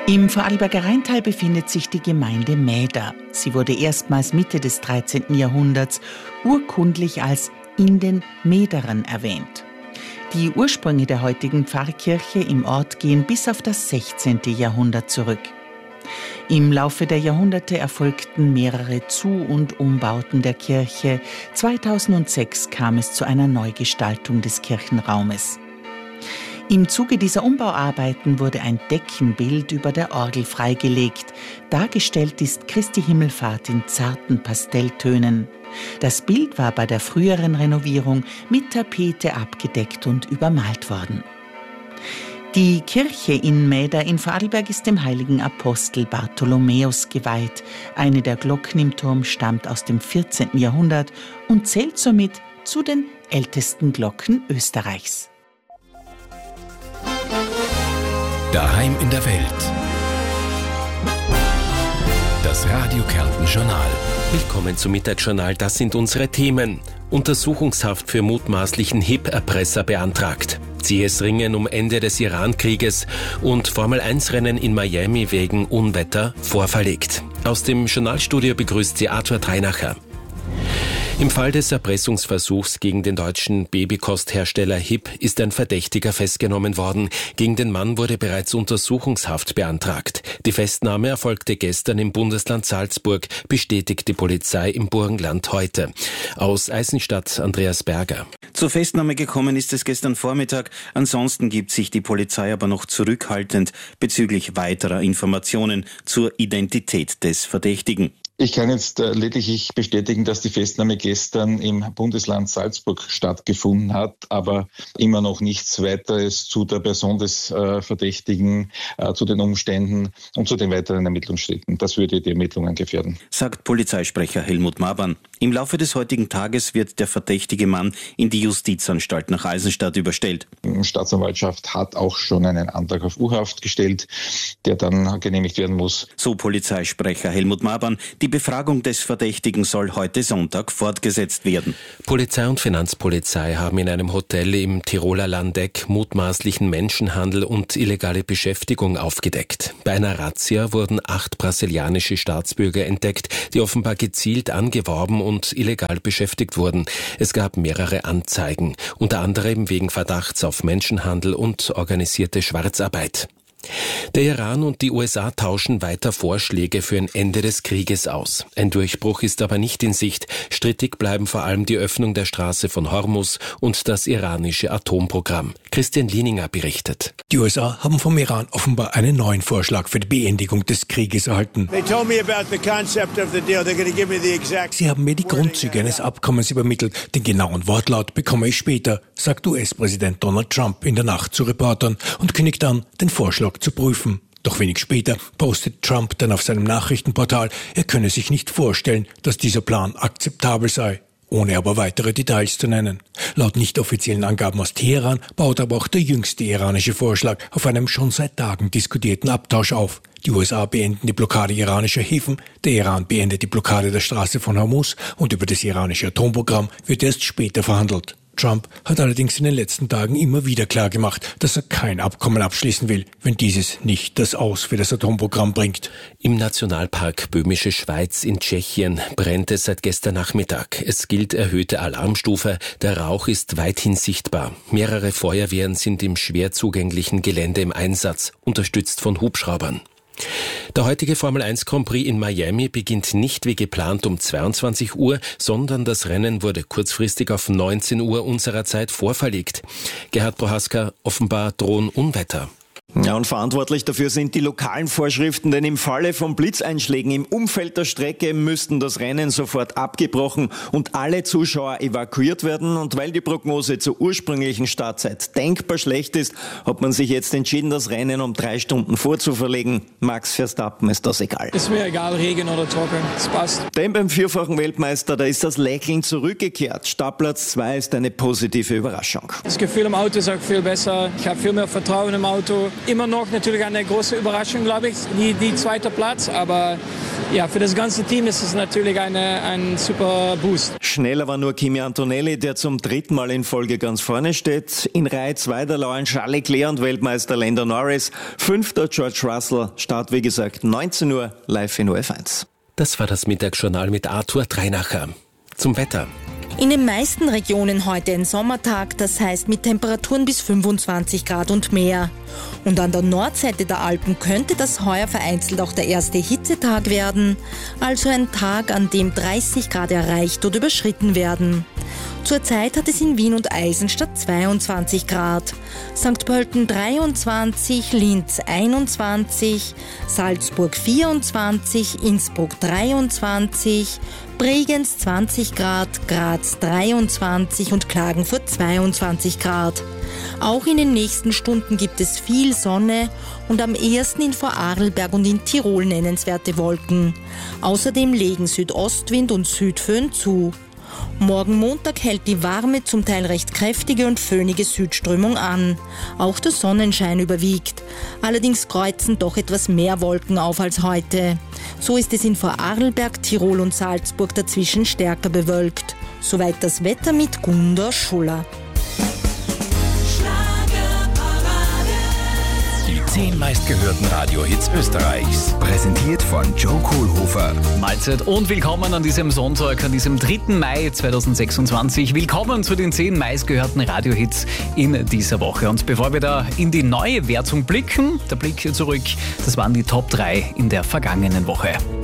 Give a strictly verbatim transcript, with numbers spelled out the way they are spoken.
Im Vorarlberger Rheintal befindet sich die Gemeinde Mäder. Sie wurde erstmals Mitte des dreizehnten Jahrhunderts urkundlich als in den Mäderen erwähnt. Die Ursprünge der heutigen Pfarrkirche im Ort gehen bis auf das sechzehnte Jahrhundert zurück. Im Laufe der Jahrhunderte erfolgten mehrere Zu- und Umbauten der Kirche. zweitausendsechs kam es zu einer Neugestaltung des Kirchenraumes. Im Zuge dieser Umbauarbeiten wurde ein Deckenbild über der Orgel freigelegt. Dargestellt ist Christi Himmelfahrt in zarten Pastelltönen. Das Bild war bei der früheren Renovierung mit Tapete abgedeckt und übermalt worden. Die Kirche in Mäder in Vorarlberg ist dem heiligen Apostel Bartholomäus geweiht. Eine der Glocken im Turm stammt aus dem vierzehnten Jahrhundert und zählt somit zu den ältesten Glocken Österreichs. Daheim in der Welt. Das Radio Kärnten Journal. Willkommen zum Mittagsjournal. Das sind unsere Themen. Untersuchungshaft für mutmaßlichen H I P-Erpresser beantragt. Zähes Ringen um Ende des Iran-Krieges und Formel eins Rennen in Miami wegen Unwetter vorverlegt. Aus dem Journalstudio begrüßt sie Arthur Dreinacher. Im Fall des Erpressungsversuchs gegen den deutschen Babykosthersteller H I P ist ein Verdächtiger festgenommen worden. Gegen den Mann wurde bereits Untersuchungshaft beantragt. Die Festnahme erfolgte gestern im Bundesland Salzburg, bestätigt die Polizei im Burgenland heute. Aus Eisenstadt Andreas Berger. Zur Festnahme gekommen ist es gestern Vormittag. Ansonsten gibt sich die Polizei aber noch zurückhaltend bezüglich weiterer Informationen zur Identität des Verdächtigen. Ich kann jetzt äh, lediglich bestätigen, dass die Festnahme gestern im Bundesland Salzburg stattgefunden hat, aber immer noch nichts weiteres zu der Person des äh, Verdächtigen, äh, zu den Umständen und zu den weiteren Ermittlungsschritten. Das würde die Ermittlungen gefährden, sagt Polizeisprecher Helmut Mabern. Im Laufe des heutigen Tages wird der verdächtige Mann in die Justizanstalt nach Eisenstadt überstellt. Die Staatsanwaltschaft hat auch schon einen Antrag auf U-Haft gestellt, der dann genehmigt werden muss. So Polizeisprecher Helmut Mabern. Die Befragung des Verdächtigen soll heute Sonntag fortgesetzt werden. Polizei und Finanzpolizei haben in einem Hotel im Tiroler Landeck mutmaßlichen Menschenhandel und illegale Beschäftigung aufgedeckt. Bei einer Razzia wurden acht brasilianische Staatsbürger entdeckt, die offenbar gezielt angeworben und illegal beschäftigt wurden. Es gab mehrere Anzeigen, unter anderem wegen Verdachts auf Menschenhandel und organisierte Schwarzarbeit. Der Iran und die U S A tauschen weiter Vorschläge für ein Ende des Krieges aus. Ein Durchbruch ist aber nicht in Sicht. Strittig bleiben vor allem die Öffnung der Straße von Hormuz und das iranische Atomprogramm. Christian Lieninger berichtet. Die U S A haben vom Iran offenbar einen neuen Vorschlag für die Beendigung des Krieges erhalten. Sie haben mir die Grundzüge eines Abkommens übermittelt. Den genauen Wortlaut bekomme ich später, sagt U S-Präsident Donald Trump in der Nacht zu Reportern und kündigt an, den Vorschlag zu prüfen. Doch wenig später postet Trump dann auf seinem Nachrichtenportal, er könne sich nicht vorstellen, dass dieser Plan akzeptabel sei, ohne aber weitere Details zu nennen. Laut nicht offiziellen Angaben aus Teheran baut aber auch der jüngste iranische Vorschlag auf einem schon seit Tagen diskutierten Abtausch auf. Die U S A beenden die Blockade iranischer Häfen, der Iran beendet die Blockade der Straße von Hormuz und über das iranische Atomprogramm wird erst später verhandelt. Trump hat allerdings in den letzten Tagen immer wieder klargemacht, dass er kein Abkommen abschließen will, wenn dieses nicht das Aus für das Atomprogramm bringt. Im Nationalpark Böhmische Schweiz in Tschechien brennt es seit gestern Nachmittag. Es gilt erhöhte Alarmstufe. Der Rauch ist weithin sichtbar. Mehrere Feuerwehren sind im schwer zugänglichen Gelände im Einsatz, unterstützt von Hubschraubern. Der heutige Formel eins Grand Prix in Miami beginnt nicht wie geplant um zweiundzwanzig Uhr, sondern das Rennen wurde kurzfristig auf neunzehn Uhr unserer Zeit vorverlegt. Gerhard Prohaska, offenbar drohen Unwetter. Ja, und verantwortlich dafür sind die lokalen Vorschriften, denn im Falle von Blitzeinschlägen im Umfeld der Strecke müssten das Rennen sofort abgebrochen und alle Zuschauer evakuiert werden. Und weil die Prognose zur ursprünglichen Startzeit denkbar schlecht ist, hat man sich jetzt entschieden, das Rennen um drei Stunden vorzuverlegen. Max Verstappen ist das egal. Ist mir egal, Regen oder Trocken, es passt. Denn beim vierfachen Weltmeister, da ist das Lächeln zurückgekehrt. Startplatz zwei ist eine positive Überraschung. Das Gefühl im Auto ist auch viel besser. Ich habe viel mehr Vertrauen im Auto. Immer noch natürlich eine große Überraschung, glaube ich, die, die zweite Platz. Aber ja, für das ganze Team ist es natürlich eine, ein super Boost. Schneller war nur Kimi Antonelli, der zum dritten Mal in Folge ganz vorne steht. In Reihe zwei der lauern Charles Leclerc und Weltmeister Lando Norris. Fünfter George Russell. Start, wie gesagt, neunzehn Uhr live in O F eins. Das war das Mittagsjournal mit Arthur Dreinacher. Zum Wetter. In den meisten Regionen heute ein Sommertag, das heißt mit Temperaturen bis fünfundzwanzig Grad und mehr. Und an der Nordseite der Alpen könnte das heuer vereinzelt auch der erste Hitzetag werden, also ein Tag, an dem dreißig Grad erreicht oder überschritten werden. Zurzeit hat es in Wien und Eisenstadt zweiundzwanzig Grad, Sankt Pölten dreiundzwanzig, Linz einundzwanzig, Salzburg vierundzwanzig, Innsbruck dreiundzwanzig, Bregenz zwanzig Grad, Graz dreiundzwanzig und Klagenfurt zweiundzwanzig Grad. Auch in den nächsten Stunden gibt es viel Sonne und am ehesten in Vorarlberg und in Tirol nennenswerte Wolken. Außerdem legen Südostwind und Südföhn zu. Morgen Montag hält die warme, zum Teil recht kräftige und föhnige Südströmung an. Auch der Sonnenschein überwiegt. Allerdings kreuzen doch etwas mehr Wolken auf als heute. So ist es in Vorarlberg, Tirol und Salzburg dazwischen stärker bewölkt. Soweit das Wetter mit Gunda Schuller. Zehn meistgehörten Radiohits Österreichs. Präsentiert von Joe Kohlhofer. Mahlzeit und willkommen an diesem Sonntag, an diesem dritten Mai zweitausendsechsundzwanzig. Willkommen zu den zehn meistgehörten Radiohits in dieser Woche. Und bevor wir da in die neue Wertung blicken, der Blick zurück, das waren die Top drei in der vergangenen Woche.